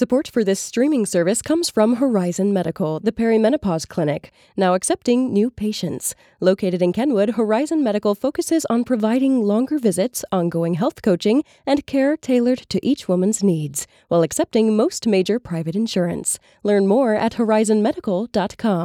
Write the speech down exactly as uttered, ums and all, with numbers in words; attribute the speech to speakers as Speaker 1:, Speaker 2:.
Speaker 1: Support for this streaming service comes from Horizon Medical, the perimenopause clinic, now accepting new patients. Located in Kenwood, Horizon Medical focuses on providing longer visits, ongoing health coaching, and care tailored to each woman's needs, while accepting most major private insurance. Learn more at horizon medical dot com.